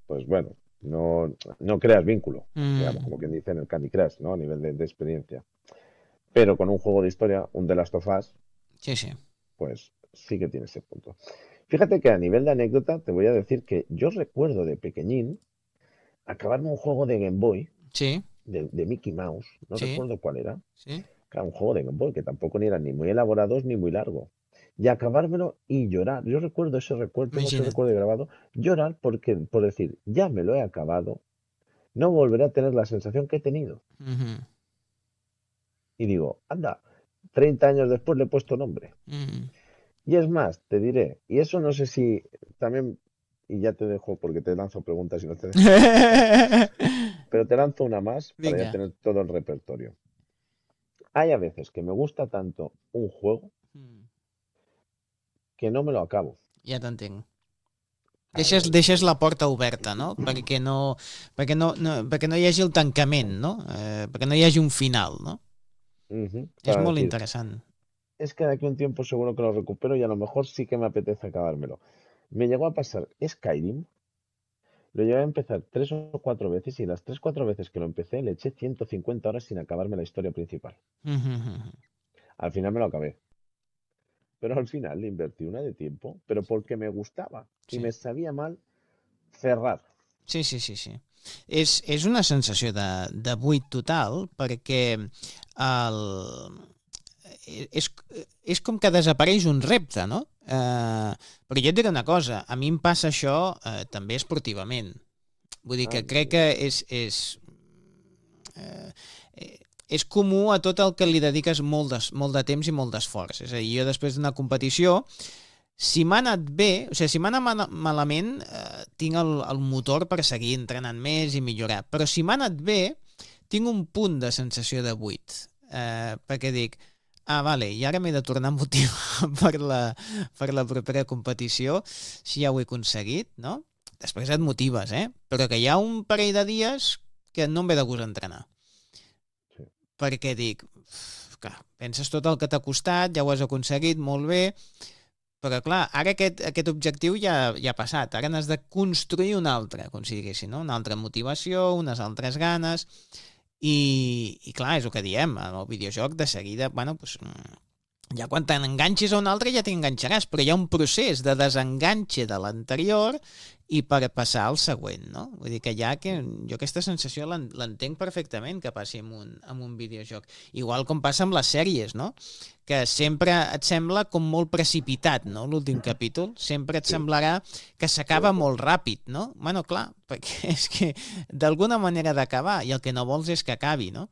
pues bueno, no creas vínculo, digamos, como Mm, quien dice en el Candy Crush, ¿no? A nivel de experiencia. Pero con un juego de historia, un The Last of Us, sí, sí. pues sí que tiene ese punto. Fíjate que a nivel de anécdota te voy a decir que yo recuerdo de pequeñín acabarme un juego de Game Boy, Sí, de Mickey Mouse, no sí, recuerdo cuál era, sí. que era un juego de Game Boy que tampoco ni eran ni muy elaborados ni muy largo. Y acabármelo y llorar. Yo recuerdo ese recuerdo, tengo ese Imagina't. recuerdo grabado, llorar porque, por decir, ya me lo he acabado, no volveré a tener la sensación que he tenido. Mhm, Y digo, anda, 30 años después le he puesto nombre. mhm. Y es más, te diré, y eso no sé si también, y ya te dejo porque te lanzo preguntas y no te dejo descansar, pero te lanzo una más para ya Vinga. tener todo el repertorio. Hay a veces que me gusta tanto un juego Mm, que no me lo acabo. ja t'entenc. Claro, Deixes la porta oberta, no? Perquè no hi hagi el tancament, no? Perquè no hi hagi un final, no? ujú, És para molt decir, interessant. es que de aquí a un tiempo seguro que lo recupero y a lo mejor sí que me apetece acabármelo. Me llegó a pasar Skyrim, lo llegué a empezar 3 o 4 veces y las 3 o 4 veces que lo empecé le eché 150 horas sin acabarme la historia principal. Mhm. Al final me lo acabé. Pero al final le invertí una de tiempo, pero porque me gustaba y Sí. me sabía mal cerrar. Sí, sí, sí, sí. És una sensació de buit total perquè el, és, és com que desapareix un repte, no? Però jo et diré una cosa, a mi em passa això també esportivament. Vull dir Ah, que crec que eh, és comú a tot el que li dediques molt de temps i molt d'esforç. És a dir, jo després d'una competició, si m'ha anat bé, o sigui, si m'ha anat malament, tinc el motor per seguir entrenant més i millorar. Però si m'ha anat bé, tinc un punt de sensació de buit. Perquè dic, vale, i ara m'he de tornar a motivar per la propera competició, si ja ho he aconseguit, no? Després et motives, Però que hi ha un parell de dies que no em ve de gust entrenar. sí, Perquè dic, clar, penses tot el que t'ha costat, ja ho has aconseguit, molt bé, però clar, ara aquest objectiu ja ha passat, ara n'has de construir un altre, com si diguéssim, no? Una altra motivació, unes altres ganes, i clar, és el que diem, en el videojoc de seguida, bueno, doncs, ja quan t'enganxis a un altre ja t'enganxaràs, però hi ha un procés de desenganxe de l'anterior i per passar al següent, no? Vull dir que jo aquesta sensació l'entenc perfectament que passi amb un videojoc. Igual com passa amb les sèries, no? Que sempre et sembla com molt precipitat, no? L'últim capítol. Sempre et sí, semblarà que puede s'acaba ser. molt ràpid, no? Bueno, clar, perquè és que d'alguna manera d'acabar i el que no vols és que acabi, no?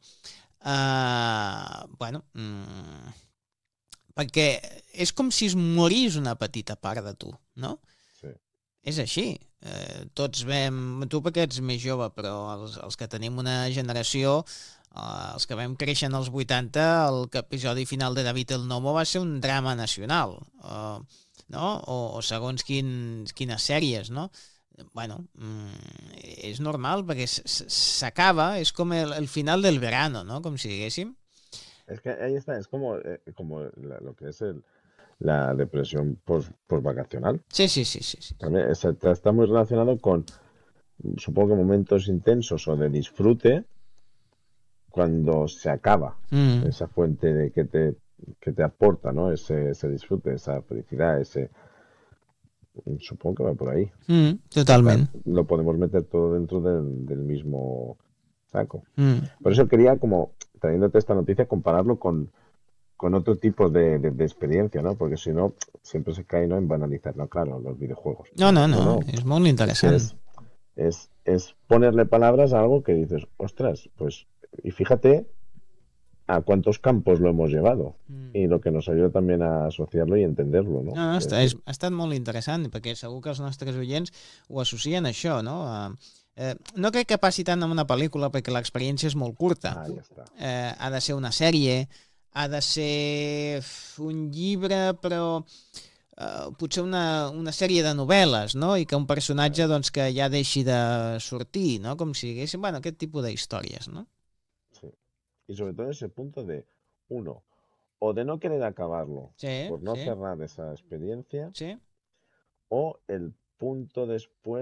Bueno, perquè és com si es morís una petita part de tu, no? Sí, És així. Tots vam... Tu perquè ets més jove, però els que tenim una generació, els que vam créixer en els 80, el episodi final de David el Nomo va ser un drama nacional, no? O segons quines sèries, no? Bueno, és normal perquè s'acaba, és com el final del verano, no? Com si diguéssim. es que ahí está, es como lo que es la depresión postvacacional. Sí, sí, sí, sí, sí. También está muy relacionado con, supongo que momentos intensos o de disfrute cuando se acaba Mm, esa fuente que te aporta, ¿no? Ese disfrute, esa felicidad, supongo que va por ahí. Que totalment. lo podemos meter todo dentro del mismo saco. Mm. Por eso quería, como trayéndote esta noticia, compararlo con otro tipo de experiencia, ¿no? Porque si no, siempre se cae, ¿no?, en banalizar, ¿no? Claro, los videojuegos. No, No, no, no, no, no. és molt Es que interessant. es ponerle palabras a algo que dices, ostras, pues, y fíjate a cuántos campos lo hemos llevado. Mm. Y lo que nos ayuda también a asociarlo y entenderlo, ¿no? No, no, Es decir, ha estat molt interessant, perquè segur que els nostres oients ho associen a això, no? No crec que passi tant amb una pel·lícula, perquè l'experiència és molt curta. ah, ya está. Ha de ser una sèrie, ha de ser un llibre, però potser una sèrie de novel·les, no? I que un personatge Eso, doncs, que ja deixi de sortir, no? Com si diguéssim, bueno, aquest tipus d'històries, no? sí. Y sobre todo ese punto de, uno, o de no querer acabarlo Sí, por no sí, cerrar esa experiencia, sí. o el punto después